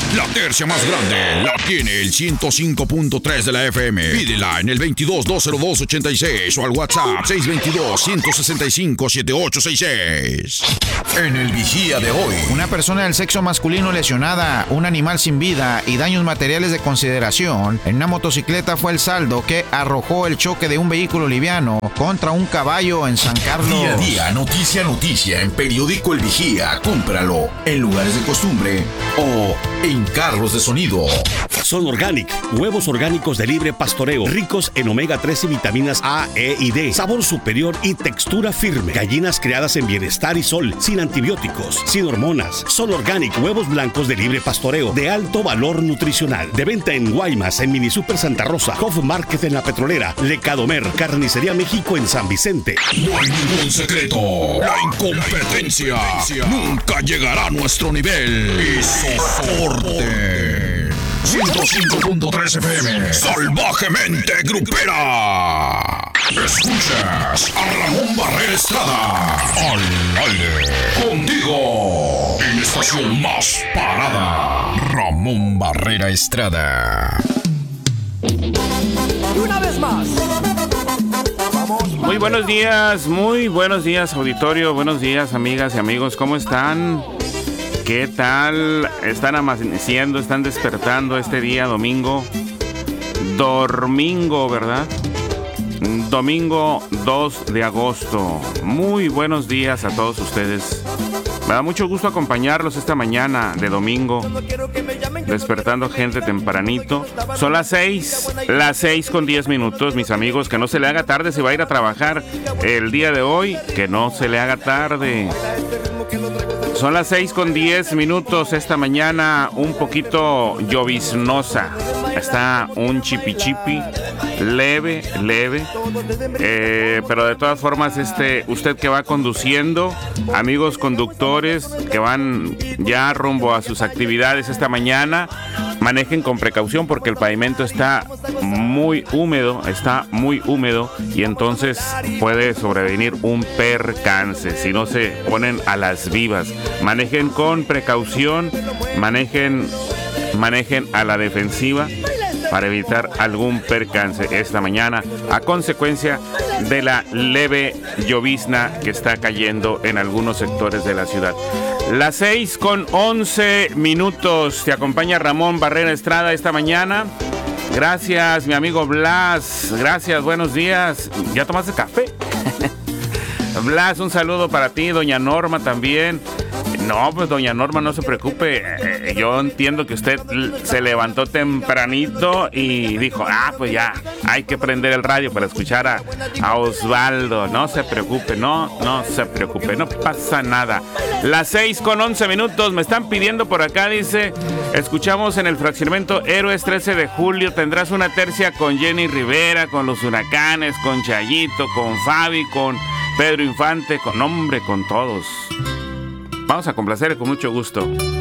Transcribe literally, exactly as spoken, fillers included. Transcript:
La tercia más grande la tiene el ciento cinco punto tres de la F M. Pídela en el veintidós, dos cero dos, ochenta y seis o al WhatsApp seis veintidós, ciento sesenta y cinco, setenta y ocho sesenta y seis. En el Vigía de hoy. Una persona del sexo masculino lesionada, un animal sin vida y daños materiales de consideración. En una motocicleta fue el saldo que arrojó el choque de un vehículo liviano contra un caballo en San Carlos. Día a día, noticia a noticia en Periódico El Vigía. Cómpralo en lugares de costumbre o en carros de sonido. Son Organic, huevos orgánicos de libre pastoreo, ricos en omega tres y vitaminas A, E y D, sabor superior y textura firme. Gallinas criadas en bienestar y sol, sin antibióticos, sin hormonas. Son Organic, huevos blancos de libre pastoreo, de alto valor nutricional. De venta en Guaymas, en Mini Super Santa Rosa, Hof Market en La Petrolera, Lecadomer, Carnicería México en San Vicente. No hay ningún secreto. La incompetencia nunca llegará a nuestro nivel. Y soporte. ciento cinco punto tres F M. Salvajemente grupera. Escuchas a Ramón Barrera Estrada. Al aire. Contigo. En la estación más parada. Ramón Barrera Estrada. Una vez más. Muy buenos días, muy buenos días, auditorio. Buenos días, amigas y amigos. ¿Cómo están? ¿Qué tal? ¿Están amaneciendo? ¿Están despertando este día domingo? Domingo, ¿verdad? Domingo dos de agosto. Muy buenos días a todos ustedes. Me da mucho gusto acompañarlos esta mañana de domingo, despertando gente tempranito. Son las seis, las seis con diez minutos, mis amigos. Que no se le haga tarde si va a ir a trabajar el día de hoy. Que no se le haga tarde. Son las seis con diez minutos esta mañana, un poquito lloviznosa. Está un chipi chipi, leve, leve. Eh, pero de todas formas, este, usted que va conduciendo, amigos conductores que van ya rumbo a sus actividades esta mañana, manejen con precaución porque el pavimento está muy húmedo, está muy húmedo y entonces puede sobrevenir un percance si no se ponen a las vivas. Manejen con precaución, manejen, manejen a la defensiva para evitar algún percance esta mañana a consecuencia de la leve llovizna que está cayendo en algunos sectores de la ciudad. Las seis con once minutos. Te acompaña Ramón Barrera Estrada esta mañana. Gracias, mi amigo Blas. Gracias, buenos días. ¿Ya tomaste café? Blas, un saludo para ti. Doña Norma también. No, pues doña Norma, no se preocupe. Eh, yo entiendo que usted se levantó tempranito y dijo, ah, pues ya, hay que prender el radio para escuchar a, a Osvaldo. No se preocupe, no, no se preocupe, no pasa nada. Las seis con once minutos, me están pidiendo por acá, dice, escuchamos en el fraccionamiento Héroes trece de julio, tendrás una tercia con Jenny Rivera, con los Huracanes, con Chayito, con Fabi, con Pedro Infante, con hombre, con todos. Vamos a complacer con mucho gusto.